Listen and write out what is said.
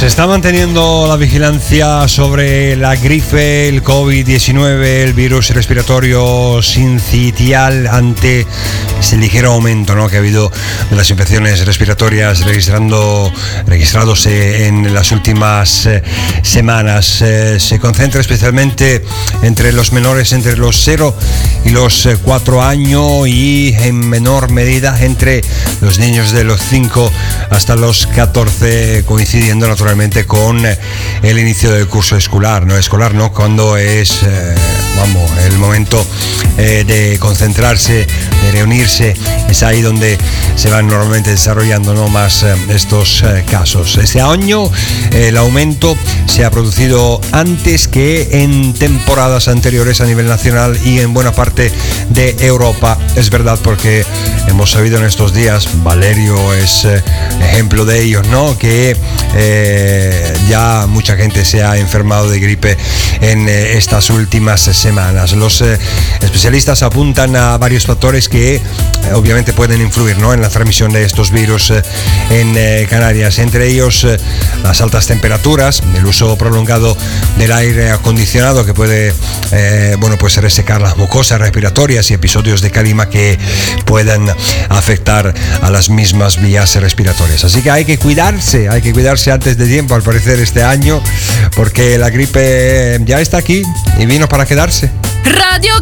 está manteniendo la vigilancia sobre la gripe, el COVID-19, el virus respiratorio sincitial ante ese ligero aumento, ¿no?, que ha habido de las infecciones respiratorias registrados en las últimas semanas. Se concentra especialmente entre los menores entre los 0 y los 4 años y en menor medida entre los niños de los 5 hasta los 14, coincidiendo naturalmente con el inicio del curso escolar, cuando es el momento de concentrarse, de reunirse. Es ahí donde se van normalmente desarrollando, ¿no?, más estos casos. Este año el aumento se ha producido antes que en temporadas anteriores a nivel nacional y en buena parte de Europa. Es verdad, porque hemos sabido en estos días, Valerio es ejemplo de ellos, ¿no?, que ya mucha gente se ha enfermado de gripe en estas últimas semanas. Los especialistas apuntan a varios factores que obviamente pueden influir, ¿no?, en la transmisión de estos virus en Canarias, entre ellos las altas temperaturas, el uso prolongado del aire acondicionado que puede resecar las mucosas respiratorias y episodios de calima que puedan afectar a las mismas vías respiratorias. Así que hay que cuidarse antes de tiempo, al parecer, este año, porque la gripe ya está aquí y vino para quedarse. Radio